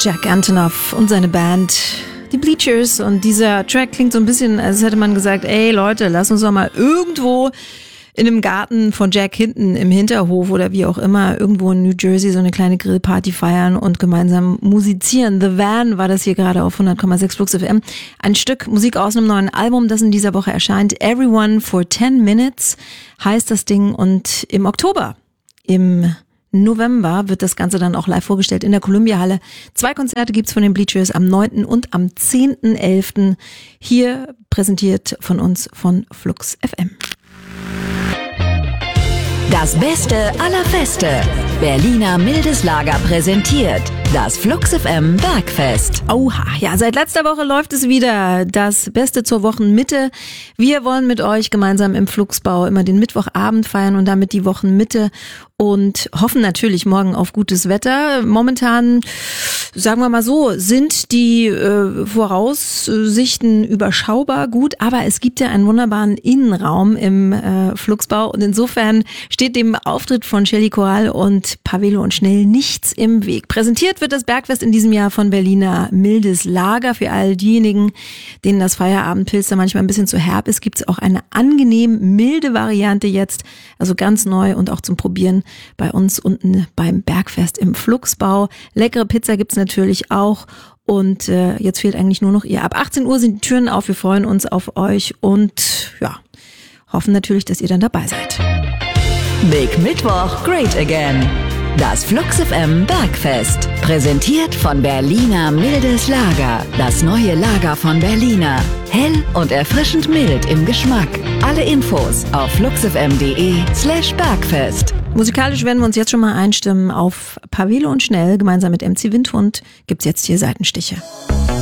Jack Antonoff und seine Band, die Bleachers. Und dieser Track klingt so ein bisschen, als hätte man gesagt, ey Leute, lass uns doch mal irgendwo in einem Garten von Jack hinten im Hinterhof oder wie auch immer, irgendwo in New Jersey so eine kleine Grillparty feiern und gemeinsam musizieren. The Van war das hier gerade auf 100,6 Flux FM. Ein Stück Musik aus einem neuen Album, das in dieser Woche erscheint. Everyone for 10 Minutes heißt das Ding. Und im Oktober, im November wird das Ganze dann auch live vorgestellt in der Columbia-Halle. 2 Konzerte gibt's von den Bleachers am 9. und am 10.11. Hier präsentiert von uns von Flux FM. Das Beste aller Feste. Berliner Mildes Lager präsentiert das Flux FM Bergfest. Oha, ja, seit letzter Woche läuft es wieder. Das Beste zur Wochenmitte. Wir wollen mit euch gemeinsam im Fluxbau immer den Mittwochabend feiern und damit die Wochenmitte und hoffen natürlich morgen auf gutes Wetter. Momentan, sagen wir mal so, sind die Voraussichten überschaubar gut, aber es gibt ja einen wunderbaren Innenraum im Fluxbau und insofern steht dem Auftritt von Shelly Coral und Pavelo und Schnell nichts im Weg. Präsentiert wird das Bergfest in diesem Jahr von Berliner Mildes Lager. Für all diejenigen, denen das Feierabendpilz manchmal ein bisschen zu herb ist, gibt es auch eine angenehm milde Variante jetzt, also ganz neu und auch zum Probieren bei uns unten beim Bergfest im Fluxbau. Leckere Pizza gibt's natürlich auch. Und jetzt fehlt eigentlich nur noch ihr. Ab 18 Uhr sind die Türen auf. Wir freuen uns auf euch und ja, hoffen natürlich, dass ihr dann dabei seid. Big Mittwoch, Great Again. Das Flux FM Bergfest. Präsentiert von Berliner Mildes Lager. Das neue Lager von Berliner. Hell und erfrischend mild im Geschmack. Alle Infos auf fluxfm.de/Bergfest. Musikalisch werden wir uns jetzt schon mal einstimmen auf Pavelo und Schnell. Gemeinsam mit MC Windhund gibt's jetzt hier Seitenstiche.